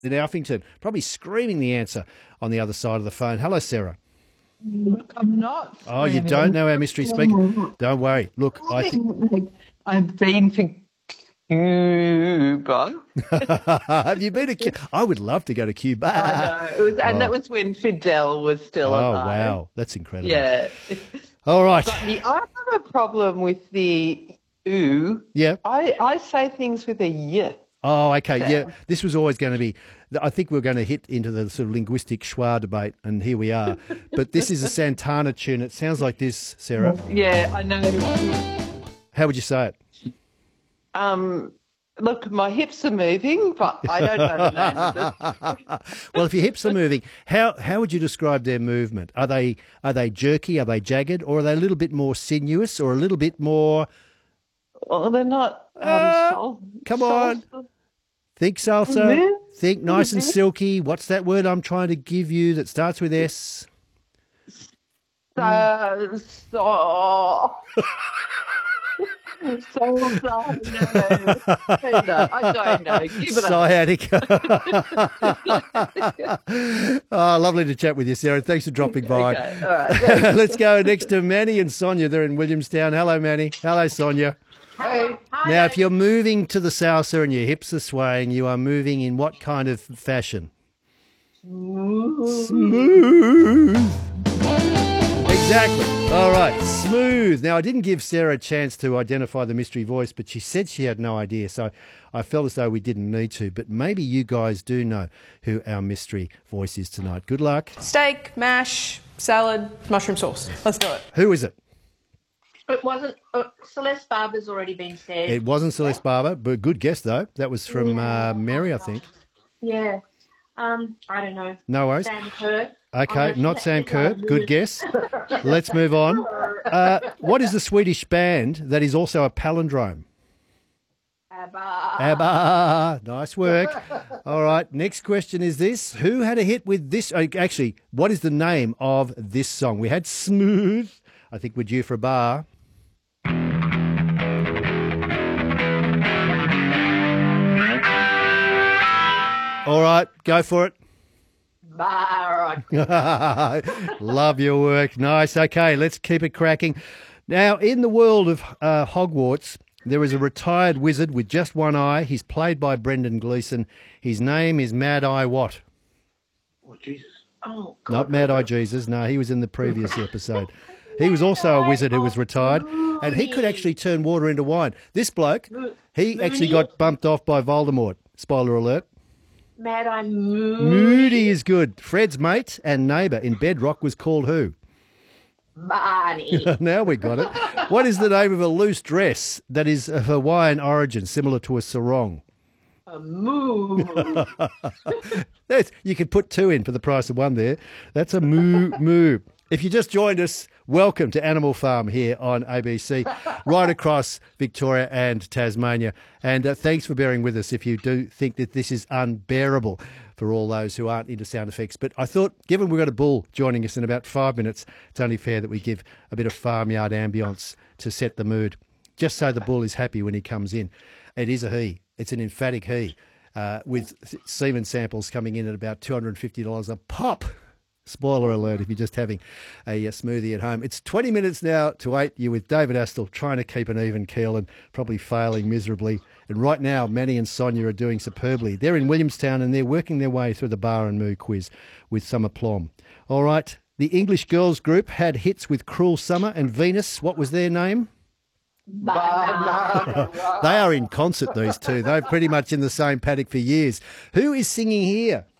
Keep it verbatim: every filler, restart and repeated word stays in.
in Alphington, probably screaming the answer on the other side of the phone. Hello, Sarah. Look, I'm not. Oh, you don't know our mystery speaker? Don't worry. Look, I think... I've been to Cuba. Have you been to Cuba? I would love to go to Cuba. I know. It was, and Oh. that was when Fidel was still Oh, alive. wow. That's incredible. Yeah. All right. But the, I have a problem with the ooh. Yeah. I, I say things with a y. Oh, okay. Yeah, this was always going to be, I think we we're going to hit into the sort of linguistic schwa debate, and here we are. But this is a Santana tune. It sounds like this, Sarah. Yeah, I know. How would you say it? Um, look, my hips are moving, but I don't know the name of it. Well, if your hips are moving, how how would you describe their movement? Are they are they jerky? Are they jagged? Or are they a little bit more sinuous, or a little bit more... Well, they're not. Um, Uh, sol- come on. sol- Think salsa. Mhm. Think nice and silky. What's that word I'm trying to give you that starts with S? So, so, so, so, no. I don't know. Give it a Sciatica. Oh, lovely to chat with you, Sarah. Thanks for dropping by. Okay, all right. Let's go next to Manny and Sonia. They're in Williamstown. Hello, Manny. Hello, Sonia. Hey. Now, if you're moving to the salsa and your hips are swaying, you are moving in what kind of fashion? Smooth. Exactly. All right. Smooth. Now, I didn't give Sarah a chance to identify the mystery voice, but she said she had no idea. So I felt as though we didn't need to. But maybe you guys do know who our mystery voice is tonight. Good luck. Steak, mash, salad, mushroom sauce. Let's do it. Who is it? It wasn't. Uh, Celeste Barber's already been said. It wasn't Celeste Barber, but good guess, though. That was from uh, Mary, I think. Yeah. Um. I don't know. No worries. Sam Kerr. Okay, not Sam Kerr. Good guess. Let's move on. Uh, what is the Swedish band that is also a palindrome? ABBA. ABBA. Nice work. All right, next question is this. Who had a hit with this? uh, Actually, what is the name of this song? We had Smooth. I think we're due for a bar. All right, go for it. Bar. Love your work. Nice. Okay, let's keep it cracking. Now, in the world of uh, Hogwarts, there is a retired wizard with just one eye. He's played by Brendan Gleeson. His name is Mad Eye what? Oh Jesus. Oh God. Not Mad Eye Jesus. No, he was in the previous episode. He was also a wizard who was retired, and he could actually turn water into wine. This bloke, he actually got bumped off by Voldemort. Spoiler alert. Mad Eye Moody. Moody is good. Fred's mate and neighbour in Bedrock was called who? Barney. Now we got it. What is the name of a loose dress that is of Hawaiian origin, similar to a sarong? A moo. That's, you could put two in for the price of one there. That's a moo moo. If you just joined us, welcome to Animal Farm here on A B C, right across Victoria and Tasmania. And uh, thanks for bearing with us if you do think that this is unbearable for all those who aren't into sound effects. But I thought, given we've got a bull joining us in about five minutes, it's only fair that we give a bit of farmyard ambience to set the mood, just so the bull is happy when he comes in. It is a he. It's an emphatic he, uh, with semen samples coming in at about two hundred fifty dollars a pop. Spoiler alert if you're just having a, a smoothie at home. It's twenty minutes now to eight. You're with David Astle, trying to keep an even keel and probably failing miserably. And right now, Manny and Sonia are doing superbly. They're in Williamstown and they're working their way through the bar and moo quiz with some aplomb. All right, the English girls group had hits with Cruel Summer and Venus. What was their name? They are in concert, these two. They're pretty much in the same paddock for years. Who is singing here?